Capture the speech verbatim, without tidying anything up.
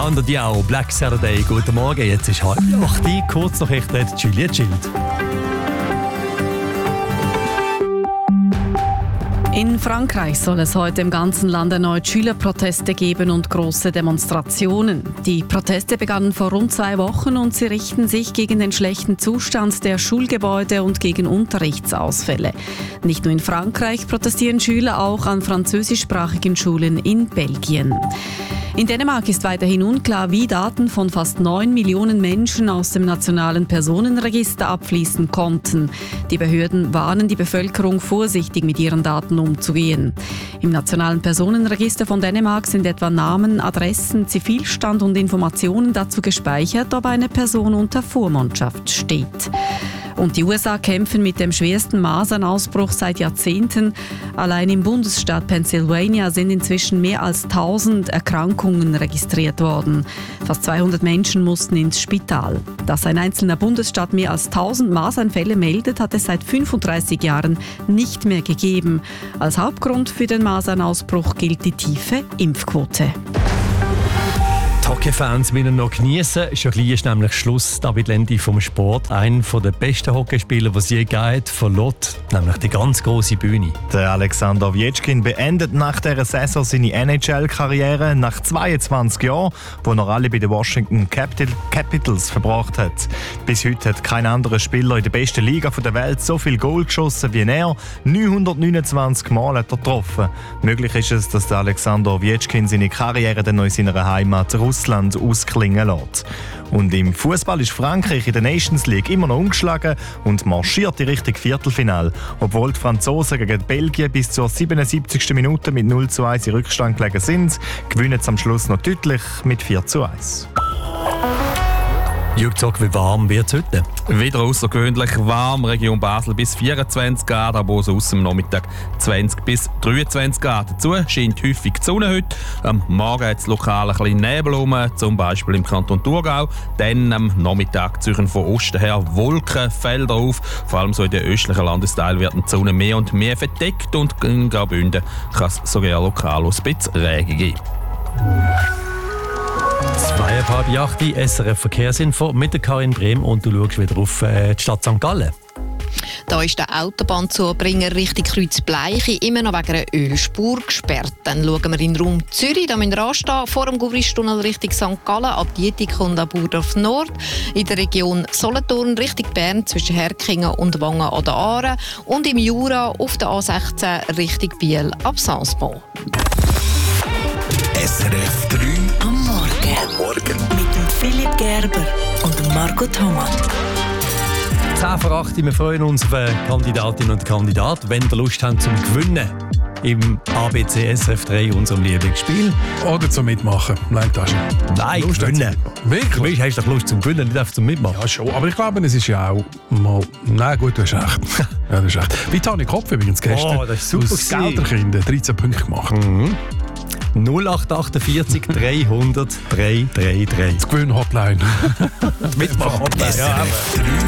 Alexander Diao, Black Saturday, guten Morgen. Jetzt ist halb acht, kurz noch echt Juliette Schild. In Frankreich soll es heute im ganzen Land erneut Schülerproteste geben und große Demonstrationen. Die Proteste begannen vor rund zwei Wochen und sie richten sich gegen den schlechten Zustand der Schulgebäude und gegen Unterrichtsausfälle. Nicht nur in Frankreich protestieren Schüler, auch an französischsprachigen Schulen in Belgien. In Dänemark ist weiterhin unklar, wie Daten von fast neun Millionen Menschen aus dem nationalen Personenregister abfließen konnten. Die Behörden warnen die Bevölkerung, vorsichtig mit ihren Daten umzugehen. Im nationalen Personenregister von Dänemark sind etwa Namen, Adressen, Zivilstand und Informationen dazu gespeichert, ob eine Person unter Vormundschaft steht. Und die U S A kämpfen mit dem schwersten Masernausbruch seit Jahrzehnten. Allein im Bundesstaat Pennsylvania sind inzwischen mehr als tausend Erkrankungen registriert worden. Fast zweihundert Menschen mussten ins Spital. Dass ein einzelner Bundesstaat mehr als tausend Masernfälle meldet, hat es seit fünfunddreißig Jahren nicht mehr gegeben. Als Hauptgrund für den Masernausbruch gilt die tiefe Impfquote. Hockey-Fans müssen noch geniessen. Schon gleich ist nämlich Schluss. David Lendi vom Sport, einer der besten Hockeyspieler, die es je gab, verlässt nämlich die ganz grosse Bühne. Der Alexander Ovechkin beendet nach dieser Saison seine N H L-Karriere nach zweiundzwanzig Jahren, wo er alle bei den Washington Capital- Capitals verbracht hat. Bis heute hat kein anderer Spieler in der besten Liga der Welt so viel Goal geschossen wie er. neunhundertneunundzwanzig Mal hat er getroffen. Möglich ist es, dass der Alexander Ovechkin seine Karriere dann noch in seiner Heimat Russland ausklingen lässt. Und im Fußball ist Frankreich in der Nations League immer noch ungeschlagen und marschiert in Richtung Viertelfinale. Obwohl die Franzosen gegen Belgien bis zur siebenundsiebzigsten Minute mit null zu eins in Rückstand gelegen sind, gewinnen sie am Schluss noch deutlich mit vier zu eins. Jürg Zock, wie warm wird es heute? Wieder außergewöhnlich warm, Region Basel bis vierundzwanzig Grad, aber auch so aus dem Nachmittag zwanzig bis dreiundzwanzig Grad. Dazu scheint häufig die Sonne heute. Am Morgen hat es lokal ein bisschen Nebel rum, zum Beispiel im Kanton Thurgau. Dann am Nachmittag ziehen von Osten her Wolkenfelder auf. Vor allem so in den östlichen Landesteilen wird die Sonne mehr und mehr verdeckt und in Graubünden kann es sogar lokal ein bisschen Regen geben. Zweieinhalb Jahre S R F Verkehrsinfo mit der Karin Brehm und du schaust wieder auf äh, die Stadt Sankt Gallen. Da ist der Autobahnzubringer Richtung Kreuz Bleiche immer noch wegen einer Ölspur gesperrt. Dann schauen wir in den Raum Zürich, da müssen wir anstehen, vor dem Gurristunnel Richtung Sankt Gallen, ab Dietik und ab Burdorf Nord. In der Region Solothurn Richtung Bern zwischen Herkingen und Wangen an der Aare. Und im Jura auf der A sechzehn Richtung Biel ab Salzburg. S R F drei am Morgen. Am Morgen. Mit dem Philipp Gerber und dem Marco Thomas. zehn vor acht, wir freuen uns auf Kandidatinnen und Kandidaten, wenn ihr Lust habt zum Gewinnen im A B C S R F drei, unserem Lieblingsspiel. Oder zum Mitmachen. Nein, das ist Nein, Lust gewinnen. Wirklich? Du hast doch Lust zum Gewinnen, nicht einfach zum Mitmachen. Ja, schon. Aber ich glaube, es ist ja auch mal... Nein, gut, du hast recht. Ja, du hast recht. Wie Tanja Kopf übrigens gestern. Oh, das ist super aus Gelderkinder dreizehn Punkte gemacht. Mhm. null acht achtundvierzig dreihundert dreihundertdreiunddreißig. Das Gewinn-Hotline. Mitmachen-Hotline. S R F drei